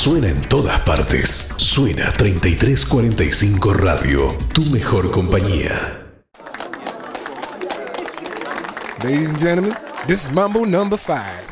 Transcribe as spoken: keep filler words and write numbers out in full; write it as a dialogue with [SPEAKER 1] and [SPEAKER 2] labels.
[SPEAKER 1] Suena en todas partes. Suena treinta y tres cuarenta y cinco Radio, tu mejor compañía.
[SPEAKER 2] Ladies and gentlemen, this is Mambo number five.